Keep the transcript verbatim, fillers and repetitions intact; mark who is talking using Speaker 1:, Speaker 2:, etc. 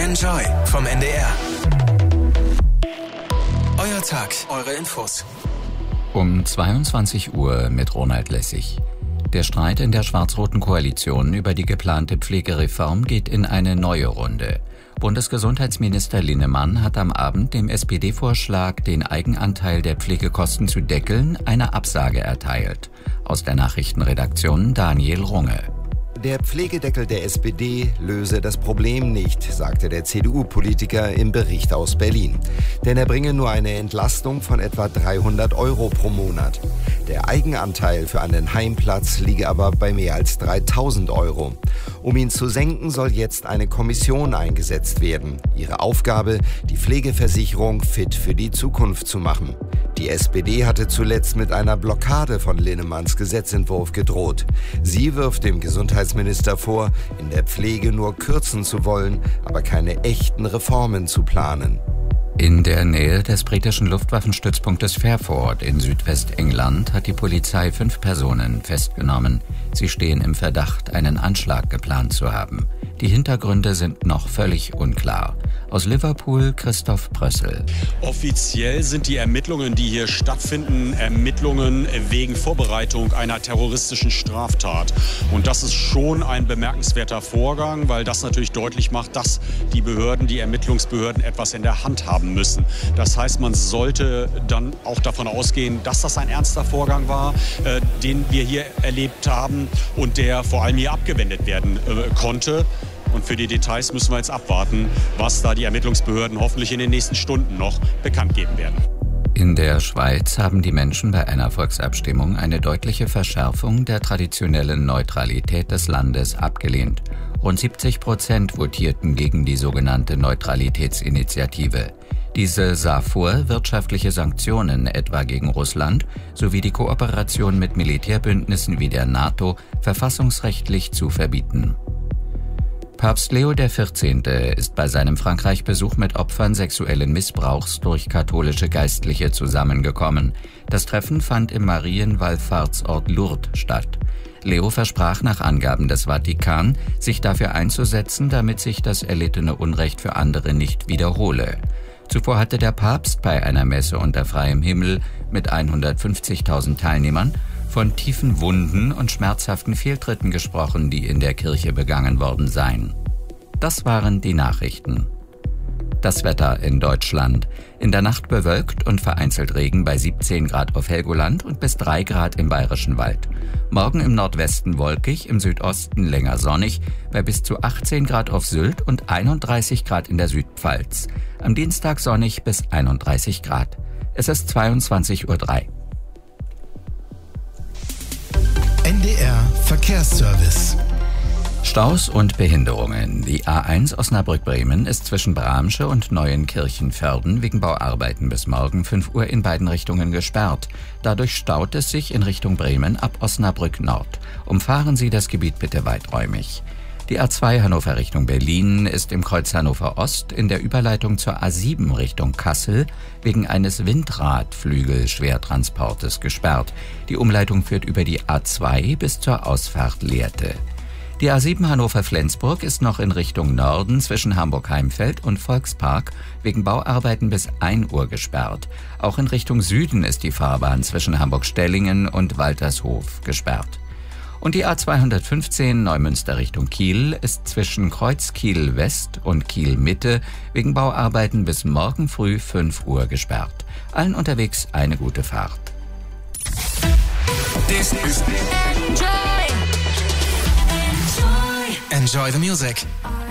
Speaker 1: Enjoy vom N D R. Euer Tag, eure Infos.
Speaker 2: Um zweiundzwanzig Uhr mit Ronald Lessig. Der Streit in der schwarz-roten Koalition über die geplante Pflegereform geht in eine neue Runde. Bundesgesundheitsminister Linnemann hat am Abend dem S P D-Vorschlag, den Eigenanteil der Pflegekosten zu deckeln, eine Absage erteilt. Aus der Nachrichtenredaktion Daniel Runge.
Speaker 3: Der Pflegedeckel der S P D löse das Problem nicht, sagte der C D U-Politiker im Bericht aus Berlin. Denn er bringe nur eine Entlastung von etwa dreihundert Euro pro Monat. Der Eigenanteil für einen Heimplatz liege aber bei mehr als dreitausend Euro. Um ihn zu senken, soll jetzt eine Kommission eingesetzt werden. Ihre Aufgabe, die Pflegeversicherung fit für die Zukunft zu machen. Die S P D hatte zuletzt mit einer Blockade von Linnemanns Gesetzentwurf gedroht. Sie wirft dem Gesundheitsminister vor, in der Pflege nur kürzen zu wollen, aber keine echten Reformen zu planen.
Speaker 2: In der Nähe des britischen Luftwaffenstützpunktes Fairford in Südwestengland hat die Polizei fünf Personen festgenommen. Sie stehen im Verdacht, einen Anschlag geplant zu haben. Die Hintergründe sind noch völlig unklar. Aus Liverpool Christoph Brössel.
Speaker 4: Offiziell sind die Ermittlungen, die hier stattfinden, Ermittlungen wegen Vorbereitung einer terroristischen Straftat. Und das ist schon ein bemerkenswerter Vorgang, weil das natürlich deutlich macht, dass die Behörden, die Ermittlungsbehörden etwas in der Hand haben müssen. Das heißt, man sollte dann auch davon ausgehen, dass das ein ernster Vorgang war, äh, den wir hier erlebt haben und der vor allem hier abgewendet werden äh, konnte. Und für die Details müssen wir jetzt abwarten, was da die Ermittlungsbehörden hoffentlich in den nächsten Stunden noch bekannt geben werden.
Speaker 2: In der Schweiz haben die Menschen bei einer Volksabstimmung eine deutliche Verschärfung der traditionellen Neutralität des Landes abgelehnt. Rund siebzig Prozent votierten gegen die sogenannte Neutralitätsinitiative. Diese sah vor, wirtschaftliche Sanktionen etwa gegen Russland sowie die Kooperation mit Militärbündnissen wie der NATO verfassungsrechtlich zu verbieten. Papst Leo der vierzehnte. Ist bei seinem Frankreich-Besuch mit Opfern sexuellen Missbrauchs durch katholische Geistliche zusammengekommen. Das Treffen fand im Marienwallfahrtsort Lourdes statt. Leo versprach nach Angaben des Vatikan, sich dafür einzusetzen, damit sich das erlittene Unrecht für andere nicht wiederhole. Zuvor hatte der Papst bei einer Messe unter freiem Himmel mit hundertfünfzigtausend Teilnehmern von tiefen Wunden und schmerzhaften Fehltritten gesprochen, die in der Kirche begangen worden seien. Das waren die Nachrichten. Das Wetter in Deutschland. In der Nacht bewölkt und vereinzelt Regen bei siebzehn Grad auf Helgoland und bis drei Grad im Bayerischen Wald. Morgen im Nordwesten wolkig, im Südosten länger sonnig, bei bis zu achtzehn Grad auf Sylt und einunddreißig Grad in der Südpfalz. Am Dienstag sonnig bis einunddreißig Grad. Es ist zweiundzwanzig Uhr drei.
Speaker 1: N D R Verkehrsservice.
Speaker 2: Staus und Behinderungen. Die A eins Osnabrück-Bremen ist zwischen Bramsche und Neuenkirchen-Vörden wegen Bauarbeiten bis morgen fünf Uhr in beiden Richtungen gesperrt. Dadurch staut es sich in Richtung Bremen ab Osnabrück Nord. Umfahren Sie das Gebiet bitte weiträumig. Die A zwei Hannover Richtung Berlin ist im Kreuz Hannover Ost in der Überleitung zur A sieben Richtung Kassel wegen eines Windradflügel-Schwertransportes gesperrt. Die Umleitung führt über die A zwei bis zur Ausfahrt Lehrte. Die A sieben Hannover-Flensburg ist noch in Richtung Norden zwischen Hamburg-Heimfeld und Volkspark wegen Bauarbeiten bis ein Uhr gesperrt. Auch in Richtung Süden ist die Fahrbahn zwischen Hamburg-Stellingen und Waltershof gesperrt. Und die A zweihundertfünfzehn Neumünster Richtung Kiel ist zwischen Kreuz Kiel West und Kiel Mitte wegen Bauarbeiten bis morgen früh fünf Uhr gesperrt. Allen unterwegs eine gute Fahrt.
Speaker 1: This is Enjoy. Enjoy the music.